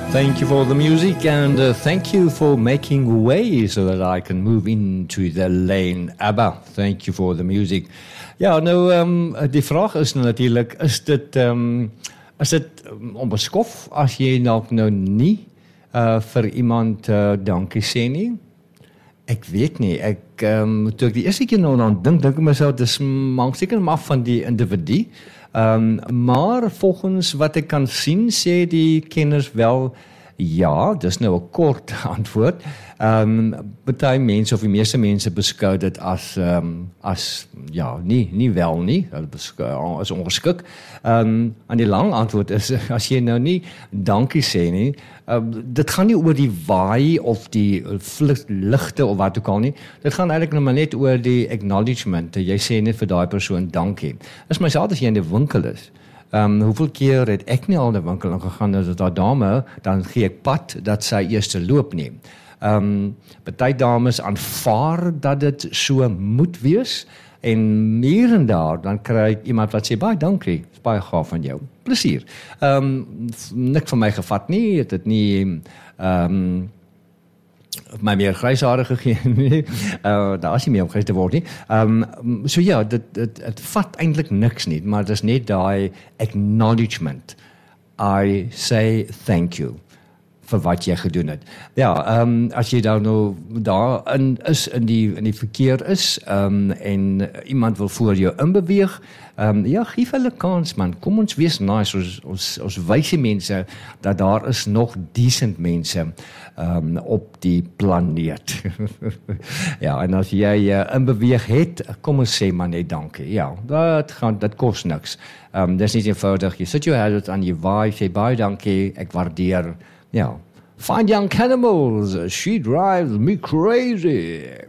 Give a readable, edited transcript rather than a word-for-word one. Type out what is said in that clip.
Thank you for the music and thank you for making way so that I can move into the lane. ABBA, thank you for the music. Ja, nou, die vraag is natuurlijk, is dit onbeskof as jy nou nie vir iemand dankie sê nie? Ek weet nie, toe ek die eerste keer nou aan dink ek myself, dis maak seker maar af van die individu. Maar volgens wat ek kan sien, sê die kenners wel, ja, dis nou 'n kort antwoord. Party mense of die meeste mense beskou dit as ja, nie wel nie, as ongeskik. En die lang antwoord is, as jy nou nie dankie sê nie, dit gaan nie oor die waai of die ligte of wat ook al nie. Dit gaan eintlik nou maar net oor die acknowledgement. Jy sê net vir daai persoon dankie. Dis myself as jy in die winkel is. Hoeveel keer het ek nie al in die winkel ingegaan, as daar dame, dan gee ek pad dat sy eers loop neem. Party dames aanvaar dat dit so moet wees, en hier en daar, dan kry ek iemand wat sê, baie dankie, is baie gaaf van jou, plesier. Niks van my gevat nie, het dit nie, my meer grys hare gegee nie, daar is nie meer om grys te word nie. So ja, het vat eintlik niks nie, maar dit is net die acknowledgement. I say thank you vir wat jy gedoen het. Ja, as jy daar nou daarin is, in die verkeer is, en iemand wil voor jou inbeweeg, ja, geef hulle kans man, kom ons wees nice, ons wyse mense, dat daar is nog decent mense op die planeet. Ja, en as jy inbeweeg het, kom ons sê maar net dankie. Ja, dat kost niks. Dis nie eenvoudig, jy sit jou hand aan, jy waai, sê baie dankie, ek waardeer. Ja, Find Young Cannibals, She Drives Me Crazy.